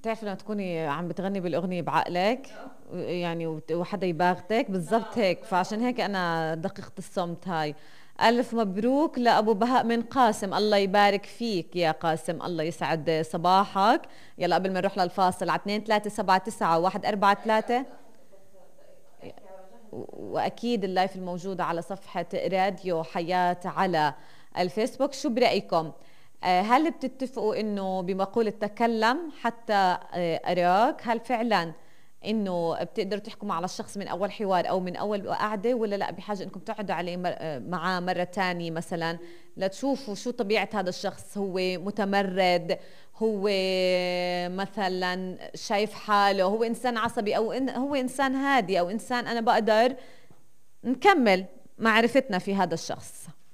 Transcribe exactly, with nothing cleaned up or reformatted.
بتعرفي لما تكوني عم بتغني بالاغنيه بعقلك يعني وت- وحدا يباغتك بالضبط هيك، فعشان هيك انا دقيقه الصمت هاي. الف مبروك لابو بهاء من قاسم، الله يبارك فيك يا قاسم، الله يسعد صباحك. يلا قبل ما نروح للفاصل على اثنين ثلاثة سبعة تسعة واحد أربعة ثلاثة، واكيد اللايف الموجوده على صفحه راديو حياه على الفيسبوك. شو برايكم؟ آه، هل بتتفقوا انه بمقولة تكلم حتى آه، اراك، هل فعلا انه بتقدروا تحكموا على الشخص من اول حوار او من اول قعده، ولا لا بحاجه انكم تقعدوا عليه مر- آه، معاه مره تانية مثلا لتشوفوا شو طبيعه هذا الشخص؟ هو متمرد، هو مثلا شايف حاله، هو انسان عصبي، او إن هو انسان هادي، او انسان انا بقدر نكمل معرفتنا في هذا الشخص.